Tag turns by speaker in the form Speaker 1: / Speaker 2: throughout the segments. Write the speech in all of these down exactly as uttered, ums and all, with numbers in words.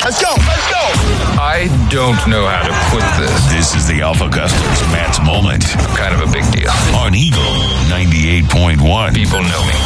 Speaker 1: Let's go. Let's go.
Speaker 2: I don't know how to put this.
Speaker 3: This is the Alpha Customs Matt's Moment.
Speaker 2: I'm kind of a big deal.
Speaker 3: On Eagle ninety-eight point one.
Speaker 2: People know me.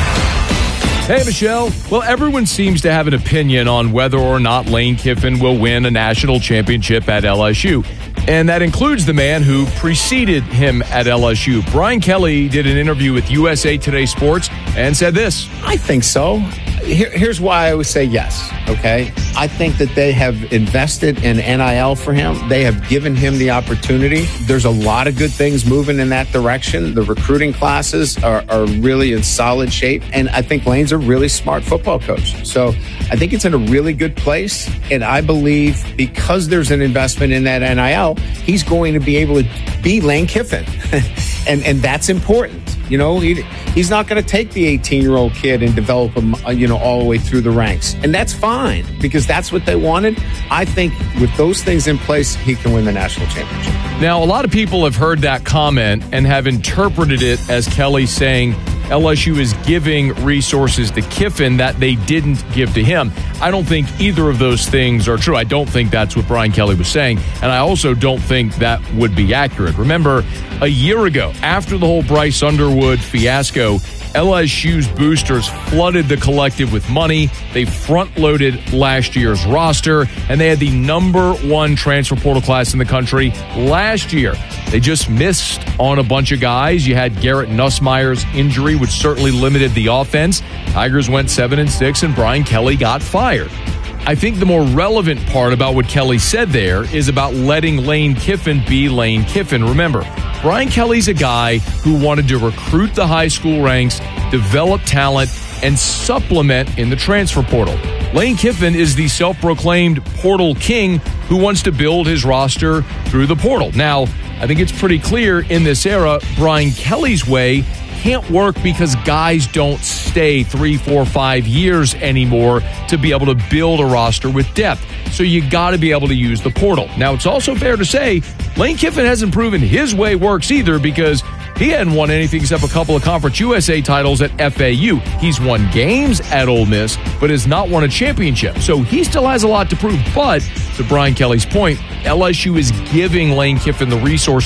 Speaker 4: Hey, Michelle. Well, everyone seems to have an opinion on whether or not Lane Kiffin will win a national championship at L S U. And that includes the man who preceded him at L S U. Brian Kelly did an interview with U S A Today Sports and said this.
Speaker 5: I think so. Here, here's why I would say yes, okay? I think that they have invested in N I L for him. They have given him the opportunity. There's a lot of good things moving in that direction. The recruiting classes are, are really in solid shape. And I think Lane's a really smart football coach. So I think it's in a really good place. And I believe because there's an investment in that N I L, he's going to be able to be Lane Kiffin. and and that's important. You know, he, he's not going to take the eighteen-year-old kid and develop him, you know, all the way through the ranks. And that's fine because that's what they wanted. I think with those things in place, he can win the national championship.
Speaker 4: Now, a lot of people have heard that comment and have interpreted it as Kelly saying L S U is giving resources to Kiffin that they didn't give to him. I don't think either of those things are true. I don't think that's what Brian Kelly was saying, and I also don't think that would be accurate. Remember, a year ago, after the whole Bryce Underwood fiasco, L S U's boosters flooded the collective with money. They front-loaded last year's roster, and they had the number one transfer portal class in the country last year. They just missed on a bunch of guys. You had Garrett Nussmeier's injury, which certainly limited the offense. Tigers went seven and six, and Brian Kelly got fired. I think the more relevant part about what Kelly said there is about letting Lane Kiffin be Lane Kiffin. Remember, Brian Kelly's a guy who wanted to recruit the high school ranks, develop talent, and supplement in the transfer portal. Lane Kiffin is the self-proclaimed portal king who wants to build his roster through the portal. Now, I think it's pretty clear in this era, Brian Kelly's way can't work because guys don't stay three, four, five years anymore to be able to build a roster with depth. So you got to be able to use the portal. Now, it's also fair to say Lane Kiffin hasn't proven his way works either because he hadn't won anything except a couple of Conference U S A titles at F A U. He's won games at Ole Miss, but has not won a championship. So he still has a lot to prove. But to Brian Kelly's point, L S U is giving Lane Kiffin the resources